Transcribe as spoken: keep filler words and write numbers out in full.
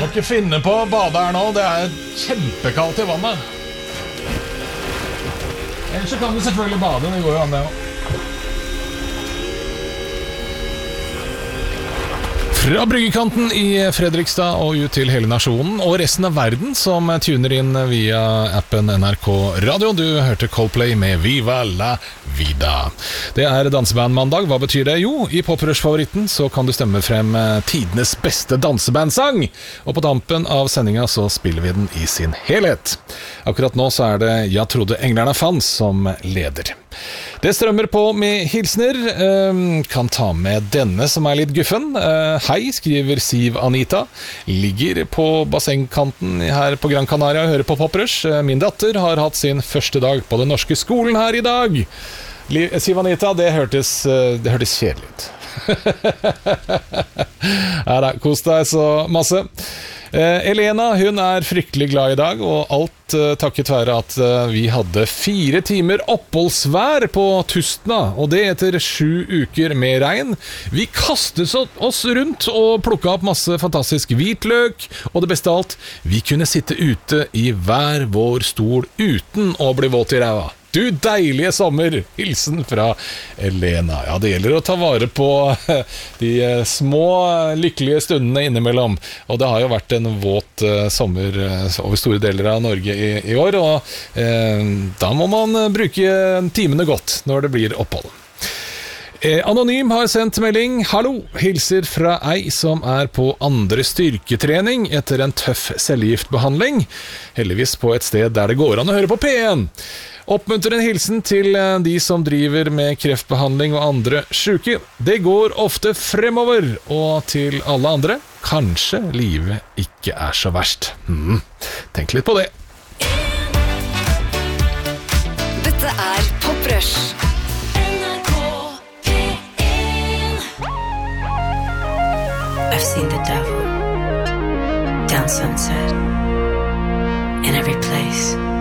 må ikke finne på å bade her nå. Det er kjempekaldt i vannet. Ellers så kan du selvfølgelig bade. Det går jo an det også. Fra bryggekanten i Fredrikstad og ut til hele nasjonen og resten av verden som tuner inn via appen N R K Radio. Du hørte Coldplay med Viva la Vida. Det er dansebandmandag. Hva betyr det? Jo, i Poprush-favoritten så kan du stemme frem tidenes beste dansebandsang. Og på dampen av sendinga så spiller vi den i sin helhet. Akkurat nå så er det Jeg trodde englerne fanns som leder. Det strømmer på med hilsner. uh, Kan ta med denne som er litt guffen. uh, Hei, skriver Siv Anita. Ligger på bassengkanten her på Gran Canaria og hører på Poprush. uh, Min datter har hatt sin første dag på den norske skolen her i dag. Li- Siv Anita, det hørtes, uh, det hørtes kjedelig ut. Ja da, kos deg så masse. Eh, Elena, hun er fryktelig glad i dag, og alt eh, takket være at eh, vi hadde fire timer oppholdsvær på Tustna, og det etter sju uker med regn. Vi kastet oss rundt og plukket opp masse fantastisk hvitløk, og det beste av alt, vi kunne sitte ute i hver vår stol uten å bli våt i ræva. Du deilige sommer, hilsen fra Elena. Ja, det gjelder å ta vare på de små lykkelige stundene innimellom. Og det har jo vært en våt sommer over store deler av Norge i, i år, og eh, da må man bruke timene godt når det blir opphold. Anonym har sendt melding. Hallo, hilser fra ei som er på andre styrketrening etter en tøff cellegiftbehandling. Heldigvis på et sted der det går an å høre på P en. Oppmunter en hilsen til de som driver med kreftbehandling og andre syke. Det går ofte fremover, og til alle andre, kanskje livet ikke er så verst. Hmm. Tenk litt på det. Dette er Poprush. I've seen the devil down sunset in every place.